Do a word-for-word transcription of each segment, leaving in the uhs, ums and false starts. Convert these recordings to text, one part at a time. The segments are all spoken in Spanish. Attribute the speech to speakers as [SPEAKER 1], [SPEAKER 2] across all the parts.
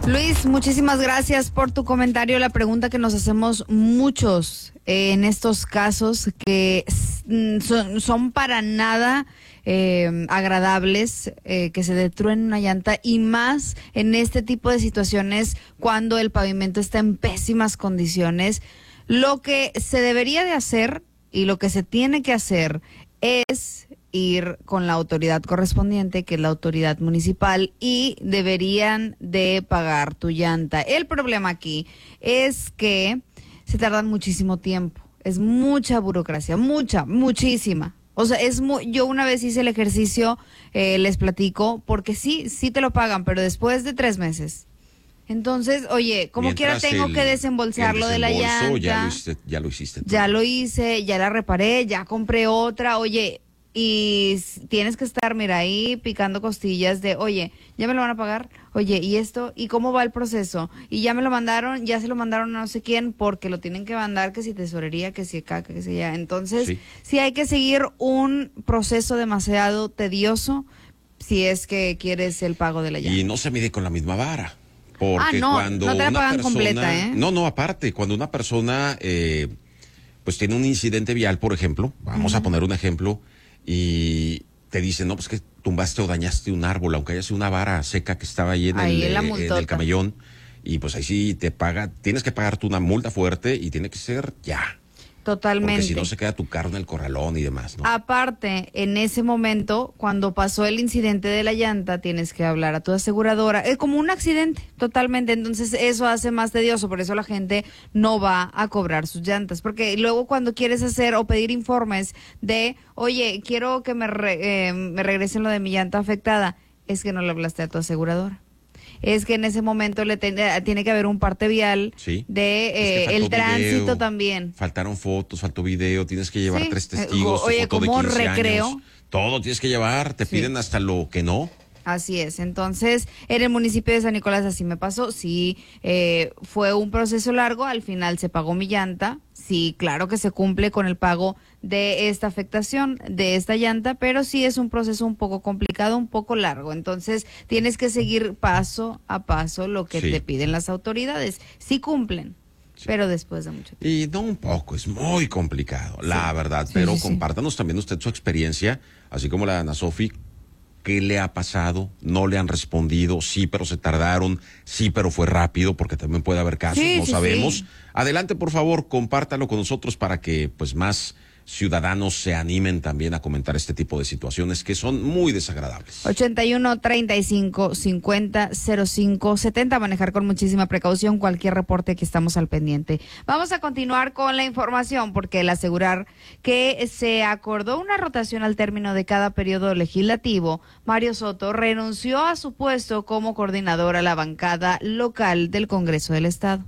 [SPEAKER 1] Luis, muchísimas gracias por tu comentario. La pregunta que nos hacemos muchos eh, en estos casos que son, son para nada eh, agradables, eh, que se detruene una llanta, y más en este tipo de situaciones cuando el pavimento está en pésimas condiciones. Lo que se debería de hacer y lo que se tiene que hacer es ir con la autoridad correspondiente, que es la autoridad municipal, y deberían de pagar tu llanta. El problema aquí es que se tardan muchísimo tiempo, es mucha burocracia, mucha, muchísima. O sea, es muy, yo una vez hice el ejercicio, eh, les platico, porque sí, sí te lo pagan, pero después de tres meses. Entonces, oye, como quiera tengo el, que desembolsarlo de la llanta.
[SPEAKER 2] Ya lo hiciste, ya lo hiciste.
[SPEAKER 1] Ya lo hice, ya la reparé, ya compré otra, oye, y tienes que estar, mira, ahí picando costillas de, oye, ya me lo van a pagar, oye, ¿y esto? ¿Y cómo va el proceso? Y ya me lo mandaron, ya se lo mandaron a no sé quién, porque lo tienen que mandar, que si tesorería, que si acá, que si allá. Entonces, sí, sí hay que seguir un proceso demasiado tedioso si es que quieres el pago de la llanta.
[SPEAKER 2] Y no se mide con la misma vara. Porque
[SPEAKER 1] ah, no,
[SPEAKER 2] cuando
[SPEAKER 1] no te la
[SPEAKER 2] una
[SPEAKER 1] pagan
[SPEAKER 2] persona,
[SPEAKER 1] completa, ¿eh?
[SPEAKER 2] No, no, aparte, cuando una persona eh, pues tiene un incidente vial, por ejemplo, vamos uh-huh. a poner un ejemplo, y te dicen, no, pues que tumbaste o dañaste un árbol, aunque haya sido una vara seca que estaba ahí en, ahí el, en, en el camellón, y pues ahí sí te paga, tienes que pagar tú una multa fuerte y tiene que ser ya.
[SPEAKER 1] Totalmente.
[SPEAKER 2] Porque si no se queda tu carro en el corralón y demás, ¿no?
[SPEAKER 1] Aparte, en ese momento, cuando pasó el incidente de la llanta, tienes que hablar a tu aseguradora. Es como un accidente, totalmente. Entonces, eso hace más tedioso. Por eso la gente no va a cobrar sus llantas. Porque luego cuando quieres hacer o pedir informes de, oye, quiero que me, re, eh, me regresen lo de mi llanta afectada, es que no le hablaste a tu aseguradora. Es que en ese momento le ten, tiene que haber un parte vial
[SPEAKER 2] sí.
[SPEAKER 1] de eh, es que el tránsito video, también.
[SPEAKER 2] Faltaron fotos, faltó video, tienes que llevar sí. tres testigos,
[SPEAKER 1] Oye,
[SPEAKER 2] foto
[SPEAKER 1] como
[SPEAKER 2] de quince
[SPEAKER 1] recreo.
[SPEAKER 2] Años, todo tienes que llevar, te sí. piden hasta lo que no.
[SPEAKER 1] Así es, entonces en el municipio de San Nicolás así me pasó, sí, eh, fue un proceso largo, al final se pagó mi llanta, sí, claro que se cumple con el pago de esta afectación, de esta llanta, pero sí es un proceso un poco complicado, un poco largo, entonces tienes que seguir paso a paso lo que sí. te piden las autoridades, sí cumplen. Sí. Pero después de mucho tiempo.
[SPEAKER 2] Y no un poco, es muy complicado, sí. la verdad, sí, pero sí, compártanos sí. también usted su experiencia, así como la de Ana Sofi. ¿Qué le ha pasado? ¿No le han respondido? Sí, pero se tardaron. Sí, pero fue rápido, porque también puede haber casos, sí, no sí, sabemos. Sí. Adelante, por favor, compártalo con nosotros para que pues más ciudadanos se animen también a comentar este tipo de situaciones que son muy desagradables.
[SPEAKER 1] ochenta y uno, treinta y cinco, cincuenta, cero cinco, setenta, manejar con muchísima precaución cualquier reporte, que estamos al pendiente. Vamos a continuar con la información, porque el asegurar que se acordó una rotación al término de cada periodo legislativo, Mario Soto renunció a su puesto como coordinador a la bancada local del Congreso del Estado.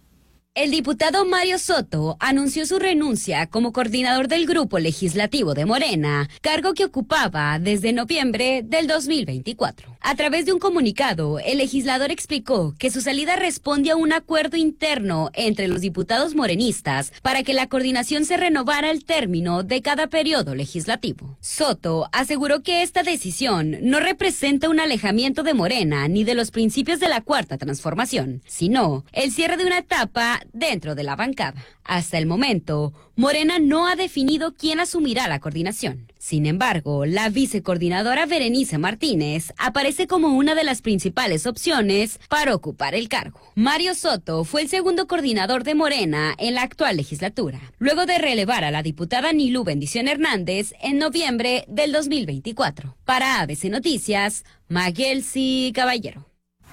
[SPEAKER 3] El diputado Mario Soto anunció su renuncia como coordinador del Grupo Legislativo de Morena, cargo que ocupaba desde noviembre del dos mil veinticuatro. A través de un comunicado, el legislador explicó que su salida responde a un acuerdo interno entre los diputados morenistas para que la coordinación se renovara al término de cada periodo legislativo. Soto aseguró que esta decisión no representa un alejamiento de Morena ni de los principios de la Cuarta Transformación, sino el cierre de una etapa dentro de la bancada. Hasta el momento, Morena no ha definido quién asumirá la coordinación. Sin embargo, la vicecoordinadora Berenice Martínez aparece como una de las principales opciones para ocupar el cargo. Mario Soto fue el segundo coordinador de Morena en la actual legislatura, luego de relevar a la diputada Nilú Bendición Hernández en noviembre del dos mil veinticuatro. Para A B C Noticias, Maguelsi Caballero.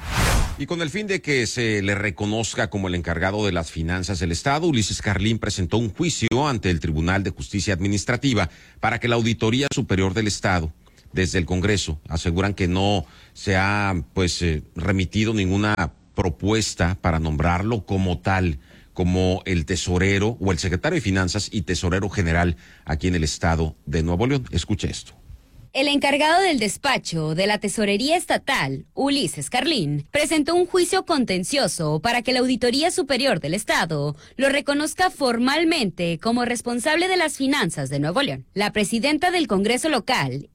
[SPEAKER 2] Y con el fin de que se le reconozca como el encargado de las finanzas del Estado, Ulises Carlín presentó un juicio ante el Tribunal de Justicia Administrativa para que la Auditoría Superior del Estado, desde el Congreso, aseguran que no se ha pues eh, remitido ninguna propuesta para nombrarlo como tal, como el tesorero o el secretario de Finanzas y tesorero general aquí en el Estado de Nuevo León. Escuche esto.
[SPEAKER 3] El encargado del despacho de la Tesorería Estatal, Ulises Carlín, presentó un juicio contencioso para que la Auditoría Superior del Estado lo reconozca formalmente como responsable de las finanzas de Nuevo León. La presidenta del Congreso local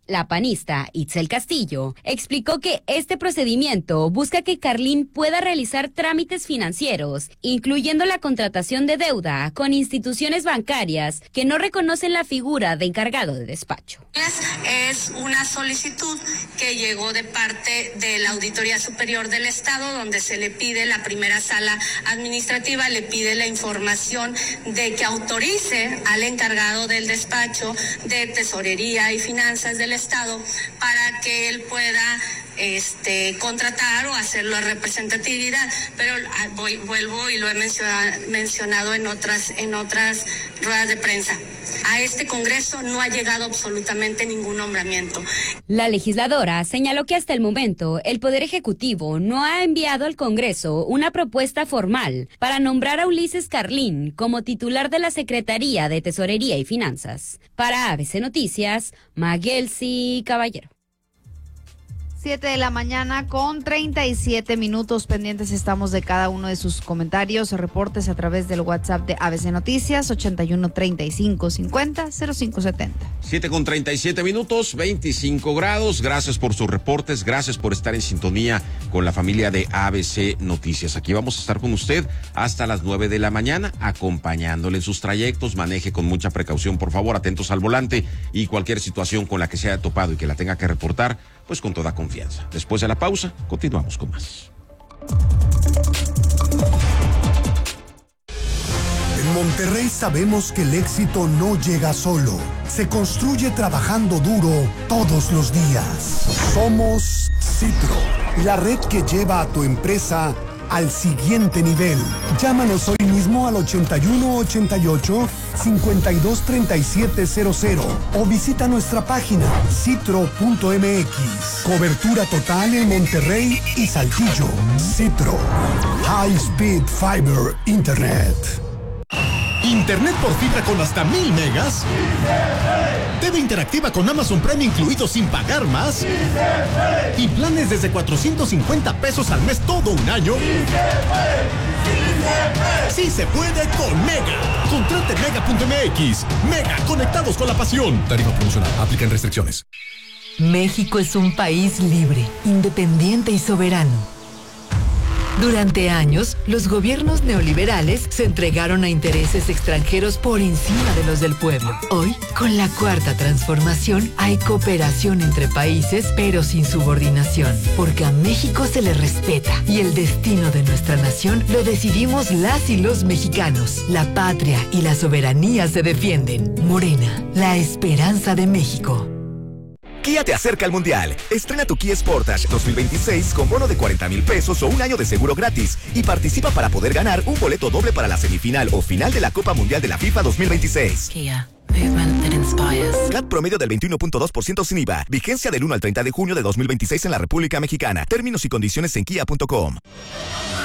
[SPEAKER 3] La panista Itzel Castillo explicó que este procedimiento busca que Carlín pueda realizar trámites financieros, incluyendo la contratación de deuda con instituciones bancarias que no reconocen la figura de encargado de despacho.
[SPEAKER 4] Es una solicitud que llegó de parte de la Auditoría Superior del Estado, donde se le pide, la primera sala administrativa le pide la información de que autorice al encargado del despacho de Tesorería y Finanzas del Estado para que él pueda este contratar o hacerlo a representatividad, pero voy, vuelvo y lo he mencionado, mencionado en otras en otras ruedas de prensa. A este Congreso no ha llegado absolutamente ningún nombramiento.
[SPEAKER 3] La legisladora señaló que hasta el momento el Poder Ejecutivo no ha enviado al Congreso una propuesta formal para nombrar a Ulises Carlín como titular de la Secretaría de Tesorería y Finanzas. Para A B C Noticias, Maguelsi Caballero.
[SPEAKER 1] siete de la mañana con treinta y siete minutos. Pendientes estamos de cada uno de sus comentarios o reportes a través del WhatsApp de A B C Noticias, ochenta y uno, treinta y cinco, cincuenta, cero cinco setenta.
[SPEAKER 2] siete con treinta y siete minutos, veinticinco grados. Gracias por sus reportes, gracias por estar en sintonía con la familia de A B C Noticias. Aquí vamos a estar con usted hasta las nueve de la mañana, acompañándole en sus trayectos. Maneje con mucha precaución, por favor, atentos al volante, y cualquier situación con la que se haya topado y que la tenga que reportar, pues con toda confianza. Después de la pausa, continuamos con más.
[SPEAKER 5] En Monterrey sabemos que el éxito no llega solo, se construye trabajando duro todos los días. Somos Citro, la red que lleva a tu empresa al siguiente nivel. Llámanos hoy mismo al ochenta y uno, ochenta y ocho, cincuenta y dos, treinta y siete cero cero o visita nuestra página citro punto m x. Cobertura total en Monterrey y Saltillo. Citro, High Speed Fiber Internet.
[SPEAKER 6] ¿Internet por fibra con hasta mil megas? T V interactiva con Amazon Prime incluido sin pagar más. Y planes desde cuatrocientos cincuenta pesos al mes todo un año. Sí se puede con Mega. Contrate mega punto m x. Mega, conectados con la pasión. Tarifa promocional. Aplican restricciones.
[SPEAKER 7] México es un país libre, independiente y soberano. Durante años, los gobiernos neoliberales se entregaron a intereses extranjeros por encima de los del pueblo. Hoy, con la cuarta transformación, hay cooperación entre países, pero sin subordinación, porque a México se le respeta y el destino de nuestra nación lo decidimos las y los mexicanos. La patria y la soberanía se defienden. Morena, la esperanza de México.
[SPEAKER 8] Kia te acerca al Mundial. Estrena tu Kia Sportage dos mil veintiséis con bono de cuarenta mil pesos o un año de seguro gratis y participa para poder ganar un boleto doble para la semifinal o final de la Copa Mundial de la FIFA dos mil veintiséis.
[SPEAKER 7] Kia, movement that inspires.
[SPEAKER 8] C A T promedio del veintiuno punto dos por ciento sin I V A. Vigencia del uno al treinta de junio de dos mil veintiséis en la República Mexicana. Términos y condiciones en kia punto com.